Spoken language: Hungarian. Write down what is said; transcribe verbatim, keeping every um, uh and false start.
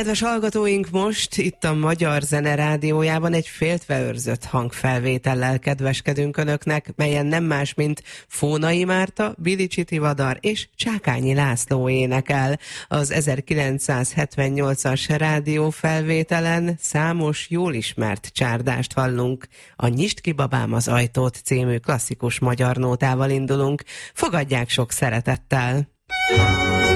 Kedves hallgatóink, most itt a Magyar Zene Rádiójában egy féltve őrzött hangfelvétellel kedveskedünk önöknek, melyen nem más, mint Fónai Márta, Bilicsi Tivadar és Csákányi László énekel. Az ezerkilencszázhetvennyolcas rádiófelvételen számos jól ismert csárdást hallunk. A Nyisd ki babám az ajtót című klasszikus magyar nótával indulunk. Fogadják sok szeretettel!